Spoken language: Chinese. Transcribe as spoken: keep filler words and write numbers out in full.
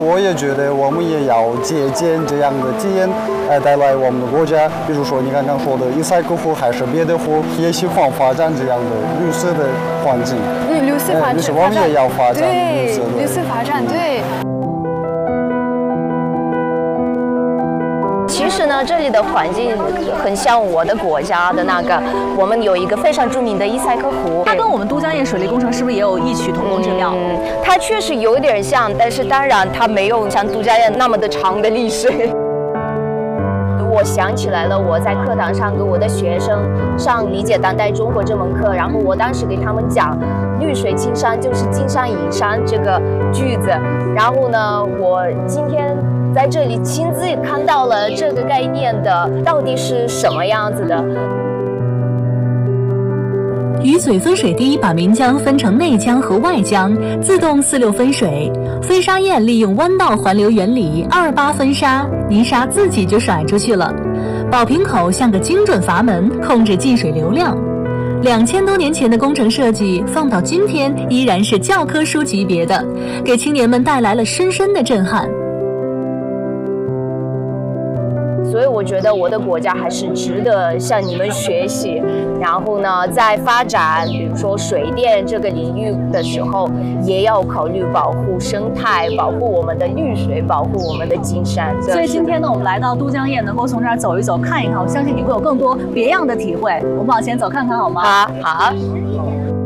我也觉得我们也要借鉴这样的经验，呃，带来我们的国家。比如说你刚刚说的伊塞克湖，还是别的湖，也喜欢发展这样的绿色的环境。 绿绿色发展， 我们也要发展对绿色的。 绿色发展，对。 其实呢，这里的环境很像我的国家的那个，我们有一个非常著名的伊塞克湖， 它跟我们都江堰水利工程是不是也有异曲同工之妙？ 嗯，它确实有点像，但是当然它没有像都江堰那么的长的历史。我想起来了，我在课堂上给我的学生上理解当代中国这门课，然后我当时给他们讲“绿水青山就是金山银山”这个句子，然后呢，我今天在这里亲自看到了这个概念的到底是什么样子的。 雨水分水堤把岷江分成内江和外江，自动四六分水。飞沙堰利用弯道环流原理二八分沙，泥沙自己就甩出去了。宝瓶口像个精准阀门，控制进水流量。两千多年前的工程设计，放到今天依然是教科书级别的，给青年们带来了深深的震撼。 所以我觉得我的国家还是值得向你们学习。然后呢，在发展比如说水电这个领域的时候，也要考虑保护生态，保护我们的绿水，保护我们的金山。 所以今天呢，我们来到都江堰，能够从这儿走一走、看一看，我相信你会有更多别样的体会。我们往前走看看好吗？ 好，好。